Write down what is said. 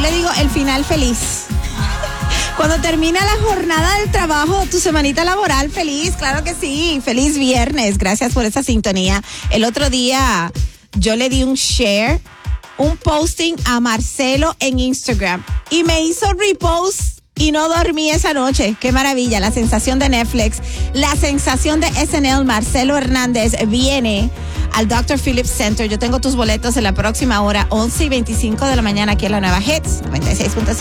le digo el final feliz. Cuando termina la jornada del trabajo, tu semanita laboral feliz, claro que sí. Feliz viernes, gracias por esa sintonía. El otro día yo le di un share, un posting a Marcelo en Instagram y me hizo repost y no dormí esa noche. Qué maravilla, la sensación de Netflix, la sensación de SNL, Marcelo Hernández viene al Dr. Phillips Center. Yo tengo tus boletos en la próxima hora, 11:25 de la mañana aquí en la Nueva Hits 96.7.